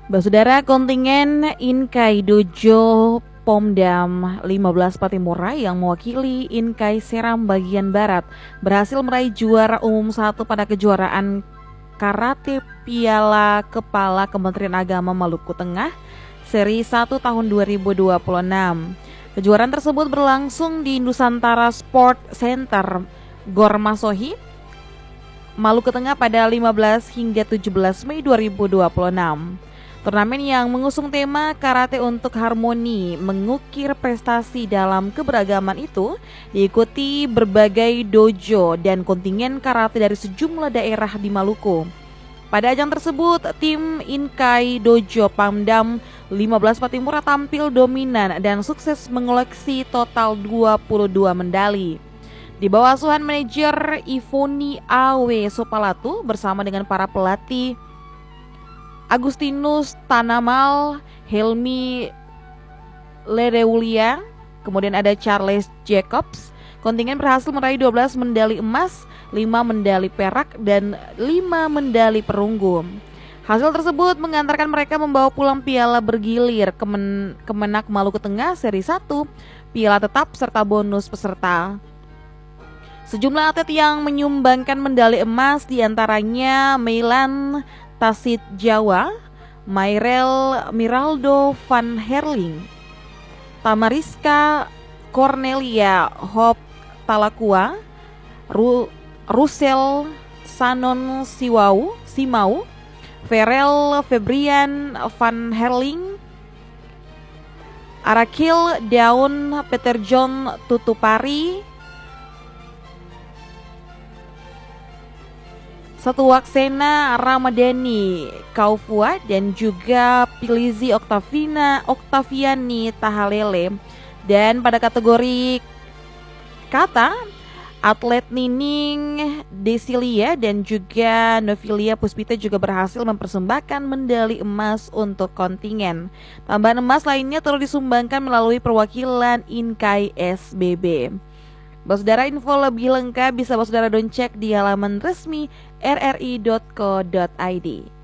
Saudara, kontingen Inkai Dojo Pomdam 15 Patimura yang mewakili Inkai Seram bagian Barat berhasil meraih juara umum 1 pada kejuaraan Karate Piala Kepala Kementerian Agama Maluku Tengah seri 1 tahun 2026. Kejuaraan tersebut berlangsung di Nusantara Sport Center Gor Masohi, Maluku Tengah pada 15 hingga 17 Mei 2026. Turnamen yang mengusung tema Karate untuk Harmoni mengukir prestasi dalam keberagaman itu diikuti berbagai dojo dan kontingen karate dari sejumlah daerah di Maluku. Pada ajang tersebut, tim Inkai Dojo Pomdam 15 Patimura tampil dominan dan sukses mengoleksi total 22 medali. Di bawah asuhan manajer Ivoni Awe Sopalatu bersama dengan para pelatih Agustinus Tanamal, Helmi Lereulia, kemudian ada Charles Jacobs. Kontingen berhasil meraih 12 medali emas, 5 medali perak, dan 5 medali perunggu. Hasil tersebut mengantarkan mereka membawa pulang piala bergilir Kemenak Maluku Tengah seri 1, piala tetap, serta bonus peserta. Sejumlah atlet yang menyumbangkan medali emas diantaranya Meilan Tasit Jawa, Mayrel Miraldo Van Herling, Tamariska Cornelia Hop Talakua, Rusel Sanon Simau, Ferel Febrian Van Herling, Arakil Daun Peter John Tutupari, Satu Waksena Ramadhani Kaufua, dan juga Pilizi Oktaviani Tahalele. Dan pada kategori kata, atlet Nining Desilia dan juga Novilia Puspita juga berhasil mempersembahkan medali emas untuk kontingen. Tambahan emas lainnya turut disumbangkan melalui perwakilan Inkai SBB. Saudara, info lebih lengkap bisa saudara doncek di halaman resmi rri.co.id.